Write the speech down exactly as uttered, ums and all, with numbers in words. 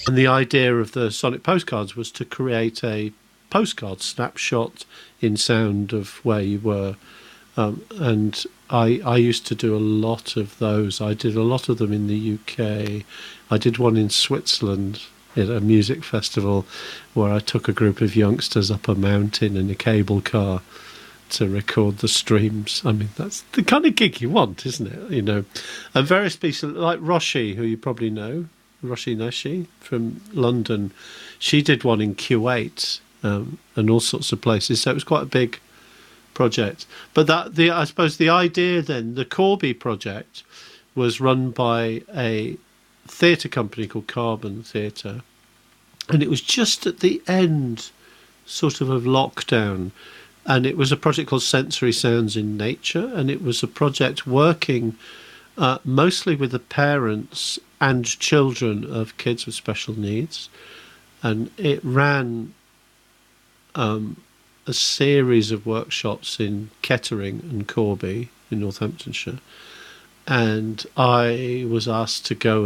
And the idea of the Sonic Postcards was to create a postcard snapshot in sound of where you were. Um, and I, I used to do a lot of those. I did a lot of them in the U K. I did one in Switzerland at a music festival where I took a group of youngsters up a mountain in a cable car to record the streams. I mean, that's the kind of gig you want, isn't it? You know, and various people like Roshi, who you probably know, Roshi Nashi from London, she did one in Kuwait um, and all sorts of places. So it was quite a big project. But that the I suppose the idea then, the Corby project, was run by a theatre company called Carbon Theatre, and it was just at the end, sort of, of lockdown. And it was a project called Sensory Sounds in Nature, and it was a project working uh, mostly with the parents and children of kids with special needs. And it ran um, a series of workshops in Kettering and Corby in Northamptonshire. And I was asked to go